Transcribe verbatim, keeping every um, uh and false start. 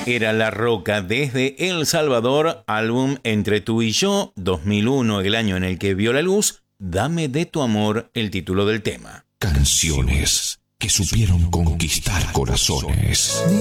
era La Roca desde El Salvador, álbum Entre tú y yo, dos mil uno, el año en el que vio la luz. Dame de tu amor, el título del tema. Canciones que supieron conquistar corazones.